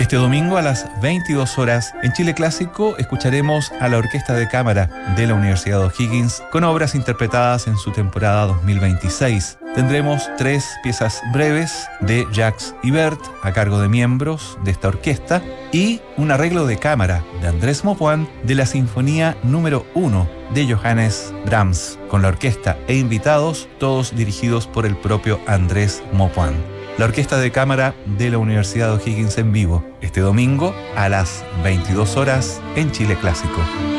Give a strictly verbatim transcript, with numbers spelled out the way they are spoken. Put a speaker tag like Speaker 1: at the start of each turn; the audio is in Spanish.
Speaker 1: Este domingo a las veintidós horas en Chile Clásico escucharemos a la Orquesta de Cámara de la Universidad O'Higgins con obras interpretadas en su temporada dos mil veintiséis. Tendremos tres piezas breves de Jacques Ibert a cargo de miembros de esta orquesta y un arreglo de cámara de Andrés Maupoint de la Sinfonía número uno de Johannes Brahms con la orquesta e invitados, todos dirigidos por el propio Andrés Maupoint. La Orquesta de Cámara de la Universidad O'Higgins en vivo, este domingo a las veintidós horas en Chile Clásico.